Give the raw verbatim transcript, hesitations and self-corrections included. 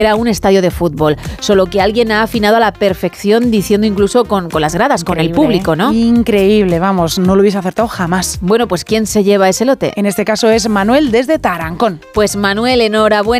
Era un estadio de fútbol, solo que alguien ha afinado a la perfección diciendo incluso con, con las gradas, increíble, con el público, ¿no? Increíble, vamos, no lo hubiese acertado jamás. Bueno, pues ¿quién se lleva ese lote? En este caso es Manuel desde Tarancón. Pues Manuel, enhorabuena.